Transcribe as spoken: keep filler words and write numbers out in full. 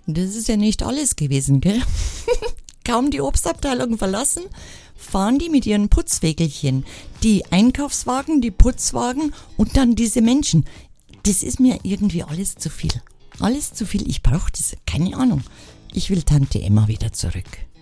Das ist ja nicht alles gewesen, gell? Kaum die Obstabteilung verlassen, fahren die mit ihren Putzwägelchen, die Einkaufswagen, die Putzwagen und dann diese Menschen. Das ist mir irgendwie alles zu viel. Alles zu viel, ich brauche das, keine Ahnung. Ich will Tante Emma wieder zurück.